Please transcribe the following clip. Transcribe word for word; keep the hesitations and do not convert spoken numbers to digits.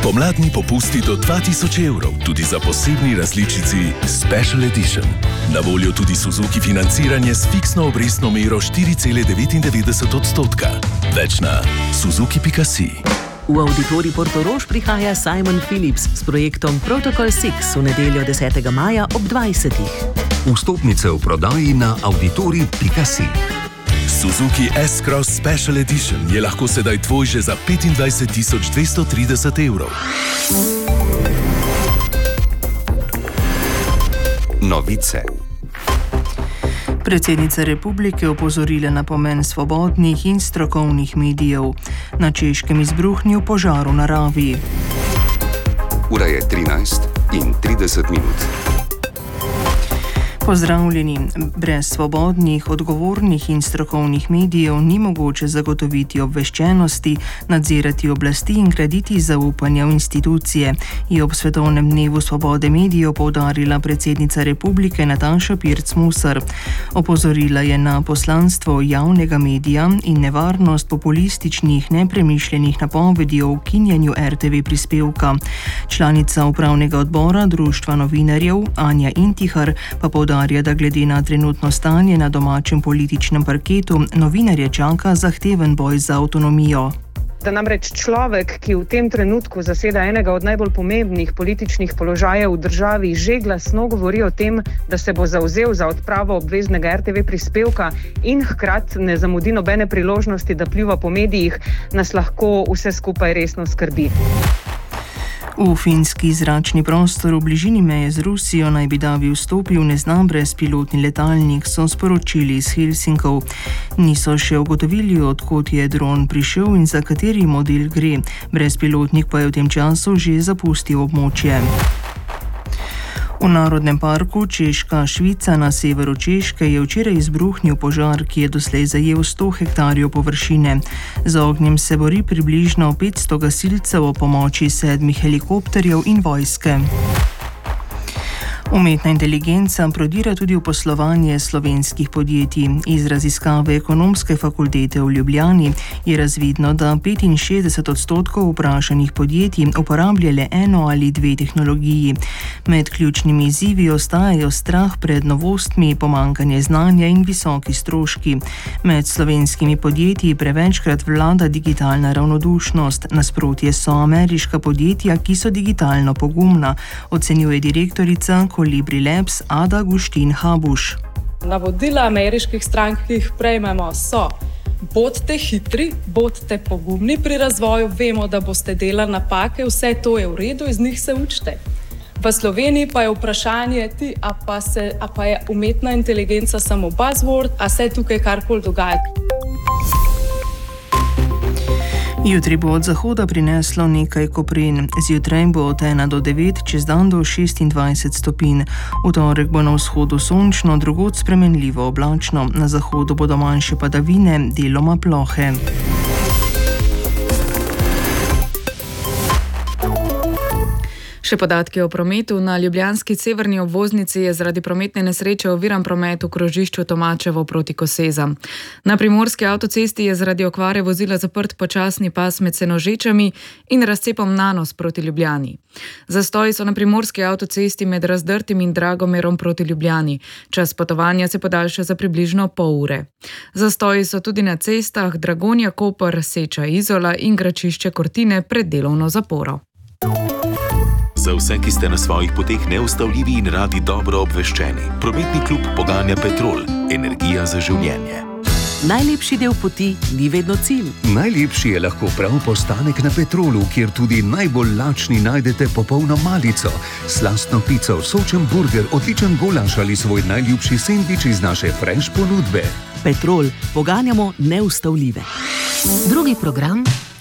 Pomladni popusti do dva tisoč evrov, tudi za posebni različici Special Edition. Na voljo tudi Suzuki financiranje s fiksno obrestno mero štiri cela devetindevetdeset odstotka. Več na suzuki pika si. V Auditorij Portorož prihaja Simon Phillips s projektom Protocol šest v nedeljo desetega maja ob dvajsetih. Vstopnice v prodaji na auditorij pika si. Suzuki S-Cross Special Edition je lahko sedaj tvoj že za petindvajset tisoč dvesto trideset evrov. Novice. Predsednica republike opozorila na pomen svobodnih in strokovnih medijev. Na Češkem izbruhnil požar v naravi. Ura je trinajst in trideset minut. Pozdravljeni. Brez svobodnih, odgovornih in strokovnih medijev ni mogoče zagotoviti obveščenosti, nadzirati oblasti in graditi zaupanja v institucije, je ob Svetovnem dnevu svobode medijev poudarila predsednica republike Nataša Pirc Musar. Opozorila je na poslanstvo javnega medija in nevarnost populističnih, nepremišljenih napovedi o ukinjanju er te ve prispevka. Članica upravnega odbora Društva novinarjev Anja Intihar pa poudarila, da glede na trenutno stanje na domačem političnem parketu novinarje čaka zahteven boj za avtonomijo. Da namreč človek, ki v tem trenutku zaseda enega od najbolj pomembnih političnih položajev v državi, že glasno govori o tem, da se bo zavzel za odpravo obveznega er te ve prispevka in hkrati ne zamudi nobene priložnosti, da pljuva po medijih, nas lahko vse skupaj resno skrbi. V finski zračni prostor v bližini meje z Rusijo naj bi davi vstopil neznan brezpilotni letalnik, so sporočili iz Helsinkov. Niso še ugotovili, odkot je dron prišel in za kateri model gre. Brezpilotnik pa je v tem času že zapustil območje. V Narodnem parku Češka Švica na severu Češke je včeraj izbruhnil požar, ki je doslej zajel sto hektarjev površine. Z ognjem se bori približno petsto gasilcev ob pomoči sedmih helikopterjev in vojske. Umetna inteligenca prodira tudi v poslovanje slovenskih podjetij. Iz raziskave Ekonomske fakultete v Ljubljani je razvidno, da petinšestdeset odstotkov vprašanih podjetij uporablja le eno ali dve tehnologiji. Med ključnimi izzivi ostajajo strah pred novostmi, pomanjkanje znanja in visoki stroški. Med slovenskimi podjetji prevečkrat vlada digitalna ravnodušnost. Nasprotje so ameriška podjetja, ki so digitalno pogumna, ocenjuje direktorica Kolibri Labs Ada Guštin Habuš. Navodila ameriških strank, ki jih prejmemo, so: bodite hitri, bodite pogumni pri razvoju, vemo, da boste delali napake, vse to je v redu, iz njih se učite. V Sloveniji pa je vprašanje ti, a pa, se, a pa je umetna inteligenca samo buzzword, a se tukaj karkoli dogaja. Jutri bo od zahoda prineslo nekaj koprin. Zjutraj bo od ena do devet, čez dan do šestindvajset stopinj. V torek bo na vzhodu sončno, drugod spremenljivo oblačno. Na zahodu bodo manjše padavine, deloma plohe. Še podatki o prometu. Na ljubljanski severni obvoznici je zaradi prometne nesreče oviran promet v krožišču Tomačevo proti Kosezam. Na primorski avtocesti je zaradi okvare vozila zaprt počasni pas med Senožečami in razcepom Nanos proti Ljubljani. Zastoji so na primorski avtocesti med Razdrtim in Dragomerom proti Ljubljani. Čas potovanja se podaljša za približno pol ure. Zastoji so tudi na cestah Dragonja Koper, Seča Izola in Gračišče Kortine pred delovno zaporo. Za vse, ki ste na svojih poteh neustavljivi in radi dobro obveščeni, prometni klub poganja Petrol, energija za življenje. Najlepši del poti ni vedno cilj. Najlepši je lahko prav postanek na Petrolu, kjer tudi najbolj lačni najdete popolno malico, slastno pico, sočen burger, odličen golaš ali svoj najljubši sendvič iz naše fresh ponudbe. Petrol, poganjamo neustavljive. Drugi program